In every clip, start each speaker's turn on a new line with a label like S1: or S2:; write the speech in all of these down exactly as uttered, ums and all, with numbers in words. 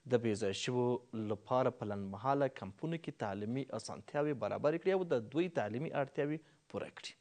S1: د بې ځای شویو لپاره په لنډمهاله کمپونو کې تعلیمي اسانتیاوې برابرې کړي او د دوی تعلیمي اړتیاوې پوره کړي.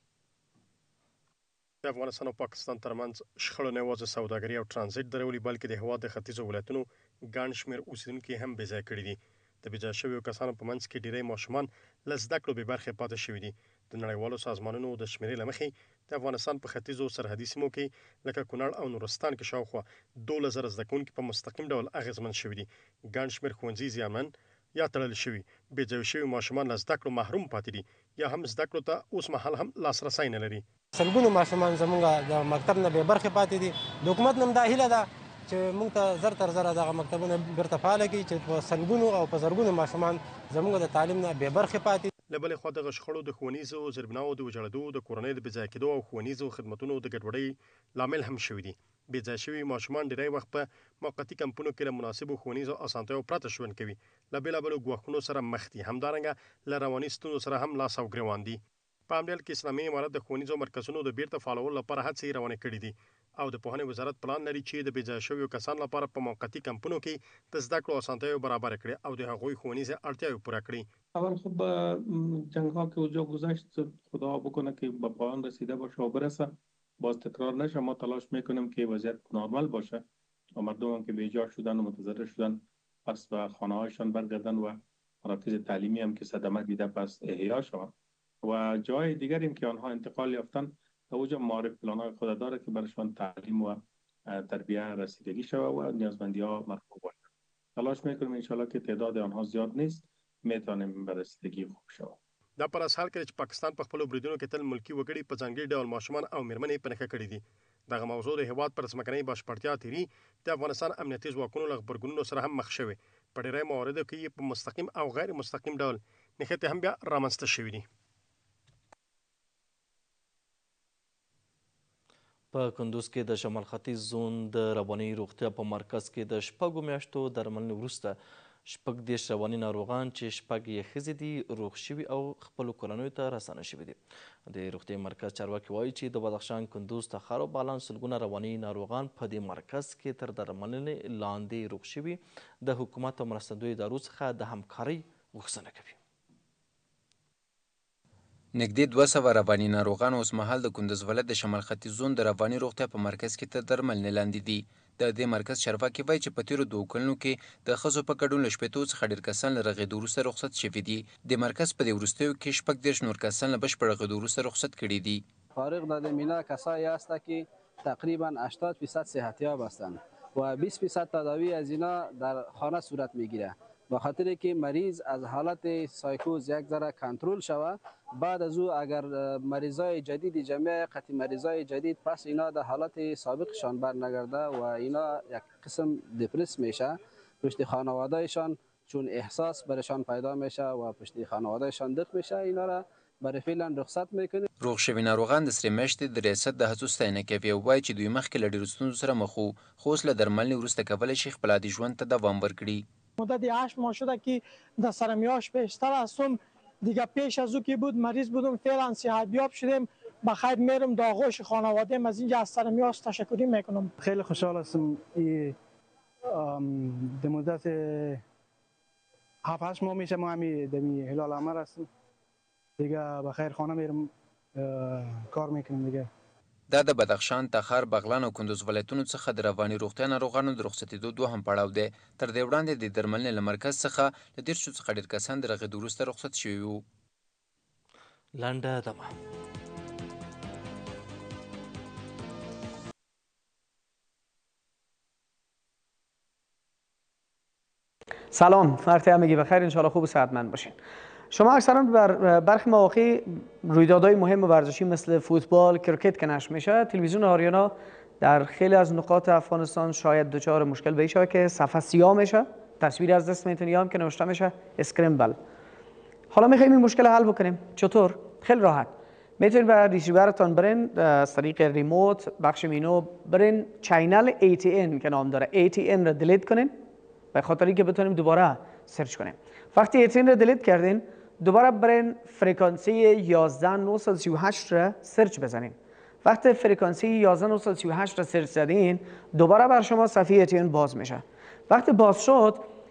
S2: د افغانستان او پاکستان ترمنځ شخړو نه یوازې سوداګري او ترانزیت درولي بلکې د هېواد د ختیځو ولایتونو ګڼ شمېر اوسېدونکي هم بې ځای کړي دي. د بې ځای شویو کسانو په منځ کې ډېری ماشومان له زده کړو بې برخې پاتې شوي دي. د نړیوالو سازمانونو د شمېرې له مخې د افغانستان په ختیځو سرحدي سیمو کې لکه کونړ او نورستان کې شاوخوا دولس زره زده کوونکي په مستقیم ډول اغېزمن شوي دي. ګڼ شمېر ښوونځي زیانمن یا تړل شوي، بې ځای شوي ماشومان له زده کړو محروم پاتې دي یا هم زده کړو ته اوس مهال هم لاسرسی نه لري.
S3: سلګونو ماشومان زموږ د مکتب نه بې برخې پاتې دي. د حکومت نه دا هیله ده چې موږ ته زر تر زره دغه مکتبونه بیرته فعاله کړي چې په سلګونو او په زرګونو ماشومان زموږ د تعلیم نه بې برخې پاتې.
S2: له بلې خوا دغه شخړو د ښوونیزو زیربناوو د ویجاړېدو، د کورنۍ د بې ځای کېدو او ښوونیزو خدمتونو د ګډوډۍ لامل هم شوي دي. بې ځای شوي ماشومان ډېری وخت په موقتي کمپونو کې له مناسبو ښوونیزو اسانتیاوو پرته ژوند کوي، له بېلابېلو ګواښونو سره مخ دي، همدارنګه له رواني ستونزو سره هم لاس او ګرېوان دي. په همدې حال کې اسلامي امارت د ښوونیزو مرکزونو د بیرته فعالولو لپاره هڅې روانې کړي دي او د پوهنې وزارت پلان لري چې د بې ځای شویو کسانو لپاره په موقتي کمپونو کې د زده کړو اسانتیاوې برابر کړي او د هغوی ښوونیزې اړتیاوې پوره کړي.
S4: اول خب جنگ ها که اونجا گذشت خدا بکنه که به پایان رسیده باشه و برسه، باز تکرار نشه. ما تلاش میکنیم که وضعیت نرمال باشه و مردم هم که بیجا شدن و متضرر شدن پس به خانه هایشان برگردن و مراکز تعلیمی هم که صدمه دیده پس احیا شوند و جای دیگریم که آنها انتقال یافتن تا اوجا معارف پلان‌های خود داره که برشان تعلیم و تربیه رسیدگی شود و نیازمندی ها مرفوع باشد. تلاش میکنیم ان شاءالله که تعداد آنها زیاد نیست میتونیم به رسیدگی خوب شود.
S2: دا پر اساس کې چې پاکستان په خپل بریدونو کې تل ملکی وګړي په ځانګړي ډول ماشومان او میرمنې په نښه کړي دي. دغه موضوع د هیواد پر ځمکنۍ بشپړتیا تیري د افغانستان امنیتي ځواکونو له غبرګونونو سره هم مخ شوي. په ډېری مواردو کې په مستقیم او غیر مستقیم ډول نښتې هم بیا رامنځته شوي دي.
S1: په کندوز کې د شمال ختیځ زون د رواني روغتیا په مرکز کې د شپږو میاشتو درملنې وروسته شپږ دېرش رواني ناروغان چې شپږ یې ښځې دي روغ شوي او خپلو کورنیو ته راستانه شوي دي. د روغتیايي مرکز چارواکي وایي چې د بدخشان، کندوز، تخار او بالان سلګونه رواني ناروغان په دې مرکز کې تر درملنې لاندې روغ شوي د حکومت او مرستندویو ادارو څخه د همکارۍ غوښتنه کوي.
S5: نږدې دوه سوه رواني ناروغان اوس مهال د کندوز ولایت د شمال ختیځ زون د رواني روغتیا په مرکز کې تر درملنې لاندې دي. د دې مرکز چارواکي وایي چې په تېرو دوو کلونو کې د ښځو په ګډون له شپېتو څخه ډېر کسان له رغېدو وروسته رخصت شوي دي. د مرکز په دې وروستیو کې شپږ دېرش نور کسان له بشپړ رغېدو وروسته رخصت کړي دي.
S6: فارغ در مینا کسایی هست که تقریبا هشتاد فیصد صحتیاب هستند و بیست فیصد تداوی از اینا در خانه صورت میگیره. به خاطر که مریض از حالت سایکوز یک ذره کنترل شود، بعد از او اگر مریضای جدید جمعی قطعی مریضای جدید پس اینا در حالت سابقشان برنگرده و اینا یک قسم دپرس میشه، پشت خانوادهشان چون احساس برشان پیدا میشه و پشت خانوادهشان دق میشه، اینا را برای فعلا رخصت میکنیم.
S5: روغ شوي ناروغان د سرې میاشتې د ریاست د هڅو ستاینه کوي او وایي چې دوی مخکې له ډېرو ستونزو سره مخ وو، خو اوس له درملنې وروسته کولی شي خپل عادي ژوند ته دوام ورکړي.
S7: مدت هشت ماه شده که در سرمیاش بیشتر هستم، دیگه پیش از او که بود مریض بودم، فعلا صحتیاب شدیم، بخیر میرم در آغوش خانواده. از اینجا از سرمیاش تشکری میکنم.
S8: خیلی خوشحال هستم. در مدت هفت هشت ماه میشه ما همی دمی هلال احمر هستیم، دیگه بخیر خانه میرم کار میکنم دیگه.
S5: دا د بدخشان، تخار، بغلان او کندوز ولایتونو څخه د رواني روغتیا ناروغانو د رخصتېدو دوهم پړاو دی. تر دې وړاندې د درملنې له مرکز څخه له دېرشو څخه ډېر کسان د رغېدو وروسته رخصت شوي وو.
S1: لنډه دمه.
S9: سلام، وقت همگی بخیر، انشاءالله خوب و صحتمند باشین. شما اکثرا بر برخی مواقع رویدادهای مهم ورزشی مثل فوتبال، کرکت که نشر میشه، تلویزیون آریانا در خیلی از نقاط افغانستان شاید دچار مشکل بشه که صفحه سیاه میشه، تصویری از دست میتونی هم که نوشته میشه اسکرمبل. حالا میخوایم این مشکل حل بکنیم. چطور؟ خیلی راحت. میتونید به ریسیورتون برین از طریق ریموت بخش مینو برین چینل ای تی ان که نام داره ای تی ان رو دیلیت کنین به خاطر اینکه بتونیم دوباره سرچ کنیم. وقتی ای تی ان رو دیلیت کردین دوباره برین فرکانسی یازده نهصد و سی و هشت را سرچ بزنین. وقتی فرکانسی یازده نهصد و سی و هشت را سرچ زدین دوباره بر شما صفحه ای تی ان باز میشه. وقتی باز شد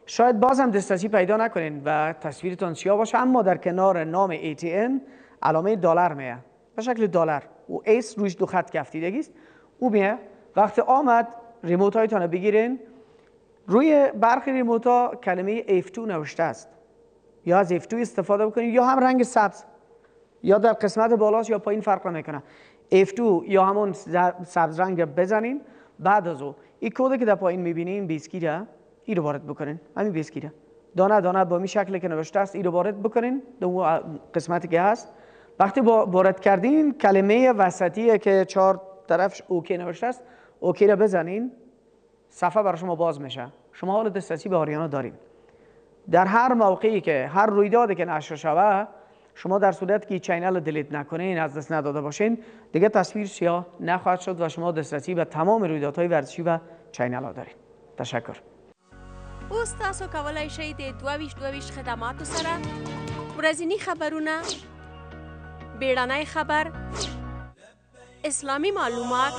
S9: شاید باز هم دسترسی پیدا نکنین و تصویرتان سیاه باشه، اما در کنار نام ای تی ام علامه دلار میه به شکل دلار و ایس روش دو خط کفتیدگی است. او میه وقتی آمد ریموت هایتان بگیرین، روی برخی ریموت ها کلمه اف دو نوشته است، یا از اف دو استفاده بکنید یا هم رنگ سبز، یا در قسمت بالاست یا پایین فرق نمیکنه. اف دو یا همون سبز رنگ بزنین. بعد از او این کد که در پایین میبینین بیسکیره، این رو وارد بکنین. همین بیسکیره دانه دانه با می شکلی که نوشته است این رو وارد بکنین در اون قسمتی که هست. وقتی وارد کردین کلمه وسطی که چهار طرفش اوکی نوشته است، اوکی رو بزنین، صفحه برای شما باز میشه. شما حال دسترسی به آریانا دارین. در هر موقعی که هر رویدادی که نشر شوه، شما در صورتی که چینل رو دلیت نکنین، از دست نداده باشین، دیگه تصویر سیاه نخواهد شد و شما دسترسی به تمام رویدادهای ورزشی و چینل ها دارین. تشکر.
S10: اوس تاسو کولای شئ د دوه ویشت دوه ویشت خدماتو سره ورځني خبرونه، بیړنی خبر، اسلامي معلومات،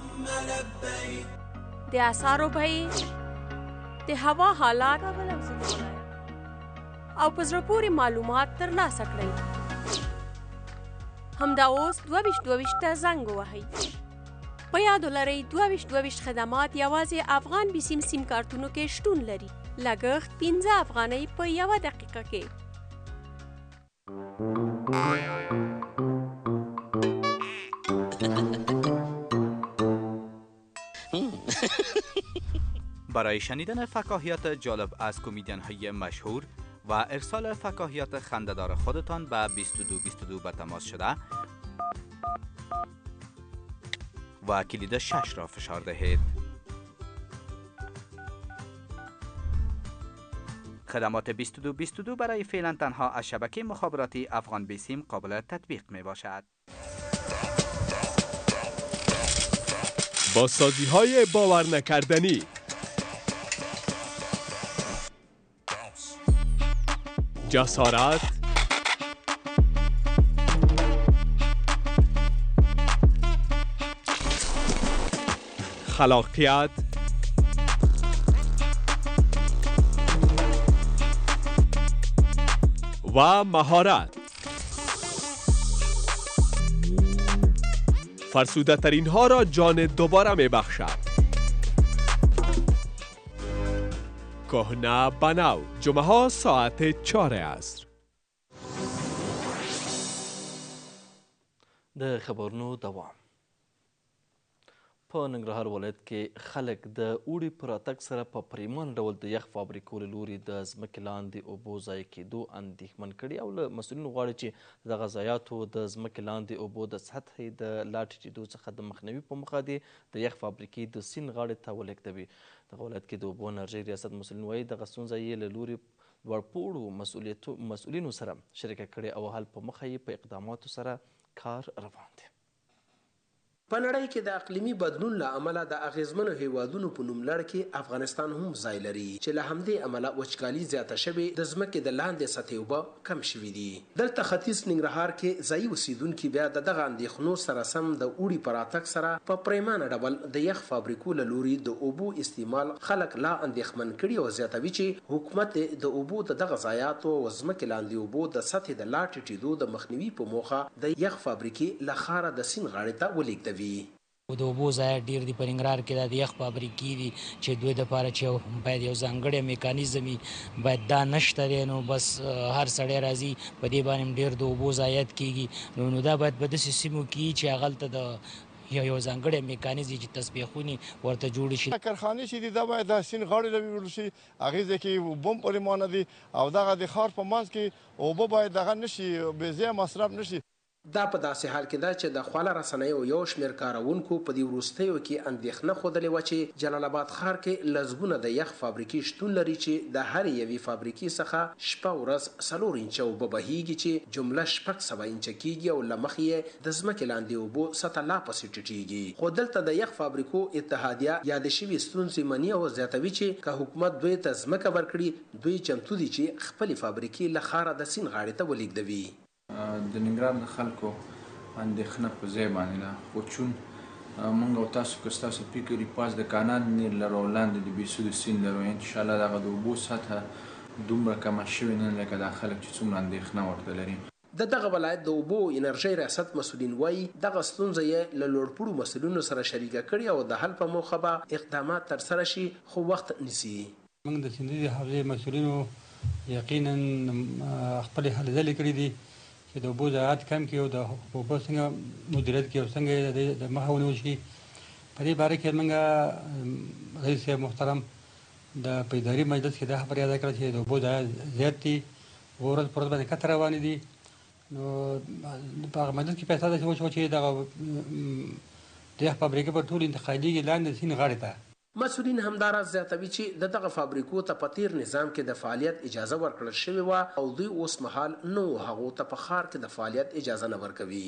S10: د اسعارو بیې، د هوا حالات او په زړه پورې معلومات ترلاسه کړئ. همدا اوس دوه ویشت دوه ویشت ته زنګ ووهئ. په یاد ولرئ دوه ویشت دوه ویشت خدمات یوازې افغان بي سیم سیم کارتونو کې شتون لري. لګښت پنځه افغانۍ په یوه دقیقه کې.
S11: برای شنیدن فکاهیات جالب از کمدین های مشهور و ارسال فکاهیات خنده‌دار خودتان به بیست و دو بیست و دو به تماس شده و کلید شش را فشار دهید. خدمات بیست و دو بیست و دو برای فعلا تنها از شبکه مخابراتی افغان بی سیم قابل تطبیق می باشد.
S12: با سازی های باور نکردنی، جسارت، خلاقیت، و مهارت، فرسوده ترین ها را جان دوباره می بخشد. کهنه بنو، جمعه ها ساعت چهار عصر.
S1: د خبرونو دوام. په ننګرهار ولایت کې خلک د اوړي په راتګ سره په پریمان ډول د یخ فابریکو له لوري د ځمکې لاندې اوبو ضایع کېدو اندېښمن کړي او له مسؤلینو غواړي چې دغه ضایعاتو د ځمکې لاندې اوبو د سطحې د لا ټیټېدو څخه د مخنیوي په موخه دې د یخ فابریکې د سیند غاړې ته ولېږدوي. دغه ولایت کې د اوبو انرژۍ ریاست مسؤلین وایي دغه ستونزه یې له لوري لوړپوړو مسؤلینو سره شریکه کړې او حل په مخه یې په اقداماتو سره کار روان دی.
S13: په نړۍ کې د اقلیمي بدلون له امله د اغیزمنو هیوادونو په نوملړ کې افغانستان هم ځای لري چې له همدې امله وچکالي زیاته شوې، د ځمکې د لاندې سطحې اوبه کم شوي دي. دلته ختیځ ننګرهار کې ځایي اوسیدونکي بیا د دغه اندېښنو سره سم د اوړي په راتګ سره په پریمانه ډول د یخ فابریکو له لوري د اوبو استعمال خلک لا اندېښمن کړي او زیاتوي چې حکومت د اوبو د دغه ضایعاتو او ځمکې لاندې اوبو د سطحې د لا ټیټېدو د مخنیوي په موخه د یخ فابریکې له ښاره د سیند غاړې ته ولېږدوي.
S14: د اوبو ضایع ډیر دی په ننګرهار کې د یخ فابریکې دي چې دوی دپاره چې باید یو ځانګړی میکانیزم وي، باید دا نشته دی. نو بس هر سړی راځي په دې باندې ډیر د اوبو ضایعات کېږي. نو نو دا باید په داسې سیمو کې چې هغلته د یا یو ځانګړی میکانیزم چې تسبیحونې ورته جوړې شي.
S15: کارخانې چې دي دا باید د سیند غاړې ته ویول شي، هغې ځای کې اوبه هم پریمانه دي او دغه د ښار په منځ کې اوبه باید دغه نه شي، بې ځایه مصرف نه شي.
S13: دا په داسې حال کې ده چې د خواله رسنیو یو شمېر کاروونکو په دې وروستیو کې اندېښنه ښودلې وه چې جلال آباد ښار کې لسګونه د یخ فابریکې شتون لري چې د هرې یوې فابریکې څخه شپه ورځ څلور انچه اوبه بهیږي چې جمله شپږ سوه انچه کېږي او له مخې یې د ځمکې لاندې اوبو سطحه لا پسې ټیټېږي. خو دلته د یخ فابریکو اتحادیه یادې شوې ستونزې مني او زیاتوي چې که حکومت دوی ته ځمکه ورکړي، دوی چمتو دي چې خپلې فابریکې له ښاره د سیند غاړې ته ولېږدوي.
S16: د ننګرهار د خلکو اندېښنه په ځای باندې ده، خو چون
S5: موږ او تاسو که ستاسو فکر وي پاس د کانال نیل لرو او لاندې د بیسودو سیند لرو انشاءالله دغه د اوبو سطحه دومره کمه شوې نه لکه دا خلک چې څومره اندېښنه ورته لري.
S13: د دغه ولایت د اوبو انرژۍ ریاست مسؤلین وایي دغه ستونزه یې له لوړپوړو مسؤلینو سره شریکه کړې او د حل په موخه به اقدامات ترسره شي خو وخت نیسي.
S16: موږ د سیندیزې حوزې مسؤلینو یقینا خپلې هلې ځلې کړي دي چې د اوبو ضایعات کم کړي او د اوبو څنګه مدیریت کړي او څنګه د مخه ونیول شي. په دې باره کې موږ رئیس صاحب محترم د په اداري مجلس کې دا خبره یاده کړه چې د اوبو ضایعات زیات دي او ورځ په ورځ باندې کته روانې دي. نو په هغه مجلس کې فیصله داسې وشوه چې دغه د فابریکې پر ټول انتقالېږي لاندې سیند غاړې ته.
S13: مسؤلین همداراز زیاتوي چې د دغه فابریکو ته په تیر نظام کې د فعالیت اجازه ورکړل شوې وه او دوی اوس مهال نو هغو ته په ښار کې د فعالیت اجازه نه ورکوي.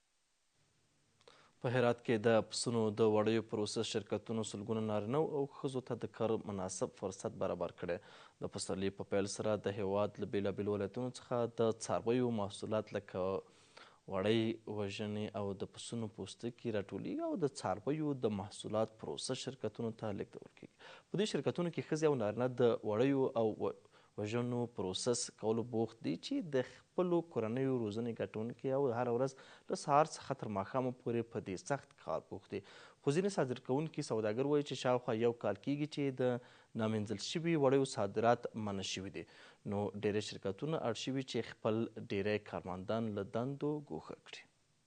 S1: په هرات کې د پسونو د وړیو پروسس شرکتونو سلګونه نارینه او ښځو ته د کار مناسب فرصت برابر کړی. د پسرلي په پیل سره د هیواد له بېلابېلو ولایتونو څخه د څارویو محصولات لکه وړۍ وژنې او د پسونو پوستکي راټولیږي او د څارویو د محصولات پروسس شرکتونو ته لیږدول کیږي. په دې شرکتونو کې ښځې او نارینه د وړیو او وژنو پروسس کولو بوخت دي چې د خپلو کورنیو روزنې ګټونکي او هره ورځ له سهار څخه تر ماښامه پورې په دې سخت کار بوخت دي. خو ځینې صادرکوونکي سوداګر وایي چې شاوخوا یو کال کیږي چې د نامنځل شوي وړیو صادرات منع شوي دي. نو ډیری شرکتونه اړ شوي چې خپل ډیری کارمندان له دندو ګوښه کړي.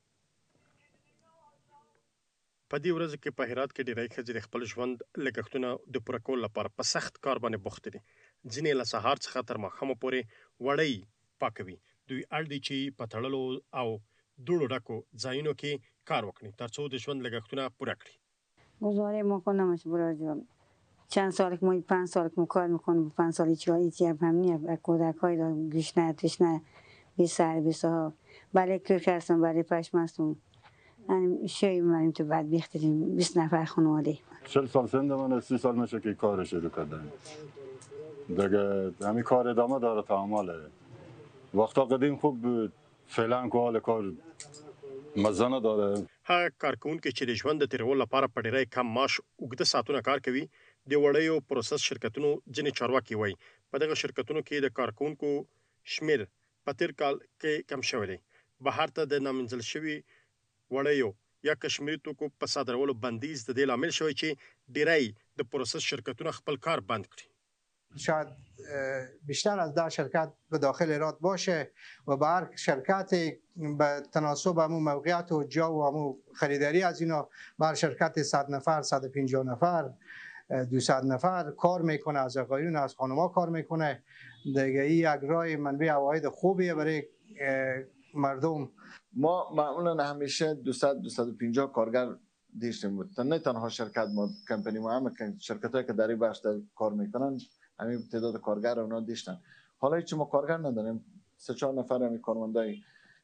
S2: په دې ورځو کې په هرات کې ډیری ښځې د خپل ژوند لګښتونه د پوره کولو لپاره په سخت کار باندې بوخت دي. ځینې له سهار څخه تر ماښامه پورې وړۍ پاکوي. دوی اړ دي چې په تړلو او دوړو ډکو ځایونو کې کار وکړي ترڅو د ژوند لګښتونه پوره کړي.
S17: گزاره میکنم برای چند سال که ما پنج سال که ما کار میکنیم پنج سال هیچ هیچی هم نیه کودک های را گشنه تشنه بی سر بی صاحب برای کرک هستم برای پشم هستم شوی میماریم تو بعد بیختریم بیست نفر خانواده.
S18: چل سال سنده من سی سال میشه که کار شروع کردم دیگه همین کار ادامه داره تعامله. وقتا قدیم خوب بود فعلا که حال کار مزه نداره.
S2: هغه کارکوونکي چې د ژوند د تیرولو لپاره په ډیری کم معاش اوږده ساعتونه کار کوي د وړیو پروسس شرکتونو ځینې چارواکي وایي په دغه شرکتونو کې د کارکوونکو شمیر په تیر کال کې کم شوی دی. بهر ته د نامنځل شوي وړیو یا کشمیري توکو په صادرولو بندیز د دې لامل شوی چې ډیری د پروسس شرکتونه خپل کار بند کړي.
S19: شاید بیشتر از ده شرکت به داخل هرات باشه و به هر شرکت به تناسب همون موقعیت و جا و همون خریداری از اینا به هر شرکت صد نفر صد و پنجاه نفر دویست نفر کار میکنه، از آقایون از خانم‌ها کار میکنه دیگه. این یک راه منبع عواید خوبیه برای مردم.
S20: ما معمولا همیشه دویست دویست و پنجاه کارگر داشتیم بود. نه تنها شرکت ما کمپانی ما هم شرکتایی که در این بخش کار میکنن همین تعداد کارگر اونا داشتن. حالا هیچ ما کارگر نداریم. سه چهار نفر همین کارمندای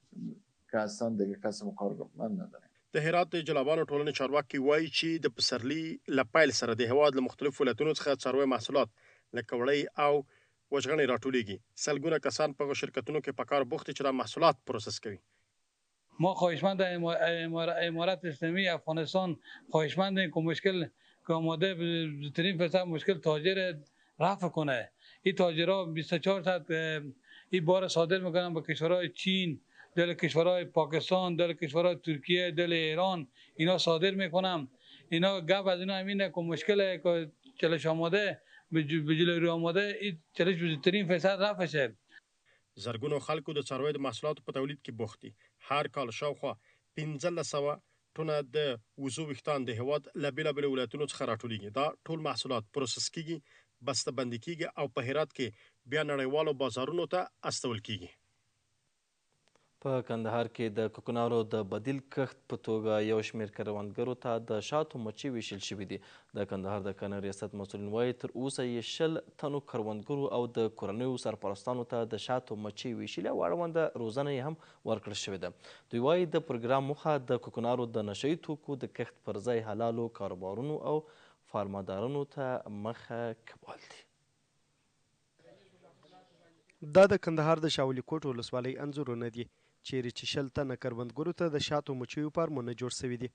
S20: که هستن دیگه کس ما کارمند نداریم.
S2: د هرات د جلابانو ټولنې چارواکي وایي چې د پسرلي له پیل سره د هېواد له مختلفو ولایتونو څخه څاروي محصولات لکه وړۍ او وژغنې راټولیږي. سلګونه کسان په شرکتونو کې په کار بوخت دي چې دا محصولات پروسس کوي.
S16: ما خواهشمند امارت اسلامی افغانستان خواهشمندیم که مشکل که آماده بزرگترین فرصت مشکل تاجر رفع کنه. این تاجرها بیست و چهار ساعت این بار صادر میکنن به کشورهای چین، دل کشورهای پاکستان، دل کشورهای ترکیه، دل ایران اینا صادر میکنن. اینا گپ از اینا همینه که مشکل که چالش آماده به جلوی رو آماده این چالش بزرگترین فرصت رفع شه.
S2: زرګونو خلکو د څارویو د محصولاتو په تولید کې بوخت دي. هر کال شاوخوا پنځلس سوه ټنه د وزو ویښتان د هېواد له بېلابېلو ولایتونو څخه راټولیږي. دا ټول محصولات پروسس کیږي، بسته بندي کیږي او په هرات کې بیا نړیوالو بازارونو ته استول کیږي.
S1: په کندهار کې د کوکنارو د بدیل کښت په توګه یو شمېر کروندګرو ته د شاتو مچۍ ویشل شوي دي. د کندهار د کرنې ریاست مسؤلین وایي تر اوسه یې شل تنو کروندګرو او د کورنیو سرپرستانو ته د شاتو مچۍ ویشلې او اړونده روزنه یې هم ورکړل شوې ده. دوی وایي د پروګرام موخه د کوکنارو د نشه یي توکو د کښت پر ځای حلالو کاروبارونو او فارمدارانو ته مخه کول دي.
S21: دا د کندهار د شاولي کوټ ولسوالۍ انځورونه دي چیرې چې شل تنه کروندګرو ته د شاتو مچیو فارمونه جوړ شوي دي.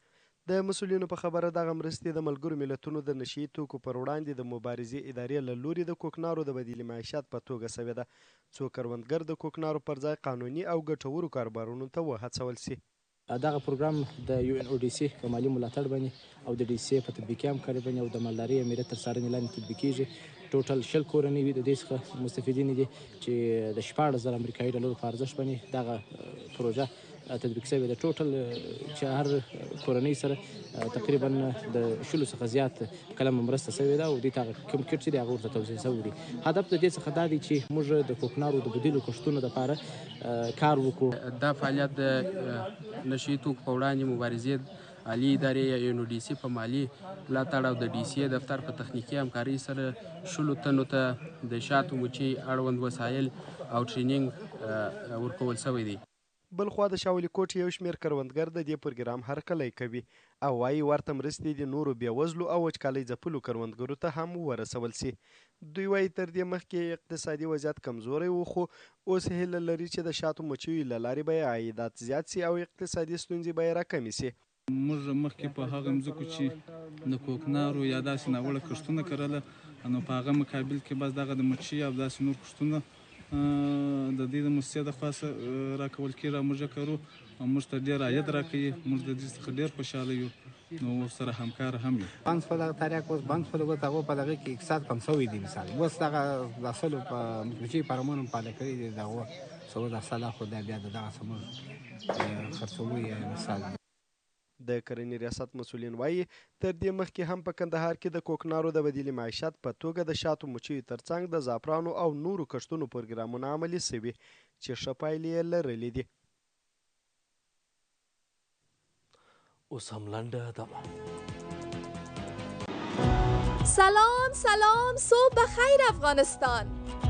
S21: د مسؤلینو په خبره دغه مرستې د ملګرو ملتونو د نشي توکو پر وړاندې د مبارزې ادارې له لوري د کوکنارو د بدیل معیشت په توګه سوې ده، څو کروندګر د کوکنارو پر ځای قانوني او ګټورو کاروبارونو ته وهڅول سي.
S3: دغه پروګرام د یو ان او ډي سي په مالي ملاتړ باندې او د ډي سي په تطبیقي همکاري باندې او د مالدارۍ امنیت تر څارنې لاندې تطبیقیږي. ټوټل شل کورنۍ د دې څخه مستفیدین دي چې د شپاړس زره امریکایي ډالرو په ارزښت باندې دغه پروژه تطبیق شوې ده. ټوټل چې هر کورنۍ سره تقریبا د شلو څخه زیات کلمه مرسته شوې ده او دې ته کوم کټ چې دی هغه ورته توزیع شوی دی. هدف د دې څخه دا دی چې موږ د کوکنارو د بدیلو کښتونو لپاره کار وکړو.
S22: دا فعالیت د نشي توکو په وړاندې مبارزې عالی ادارې یا یو ان او ډي سي په مالي ملاتړ او د ډي سي دفتر په تخنیکي همکارۍ سره شلو تنو ته د شاتو مچۍ اړوند وسایل او ټرینینګ ورکول شوی دی.
S21: بلخوا د شاولي کوټ یو شمېر کروندګر د دې پروګرام هرکلی کوي او وایي ورته مرستې د نورو بېوزلو او وچکالۍ ځپلو کروندګرو ته هم ورسول سي. دوی وایي تر دې مخکې اقتصادي وضعیت کمزوری و، خو اوس هیله لري چې د شاتو مچیو له لارې به یې عایدات زیات سي او اقتصادي ستونزې به یې راکمې سي.
S23: موږ مخکې په هغه مځکو چې د کوکنارو یا داسې ناوړه کښتونه کرله نو په هغه مقابل کې بس دغه د مچۍ او داسې نور کښتونه د دې د موسسې د خوا راکول کېږي او موږ یې کرو او موږ ته ډېر عاید راکوي. موږ د دې څخه ډېر خوشحاله یو نو ورسره همکار هم یو.
S24: بند په دغه تریاک اوس بند شول اوس هغه په دغه کې اقتصاد کم شوی دی. مثال اوس دغه د اصلو په مچۍ فارمونو پاله کړي دي دغه څو درصده خو دا بیا د دغه څه خرڅوي مثال.
S21: د کرنې ریاست مسؤلین وایي تر دې مخکې هم په کندهار کې د کوکنارو د بدیل معیشت په توګه د شاتو مچیو ترڅنګ د زعفرانو او نورو کښتونو پروګرامونه عملي سوي چې ښه پایلې یې لرلې دي.
S1: اوس هم لنډه دمه.
S25: سلام سلام، صبح بخیر افغانستان.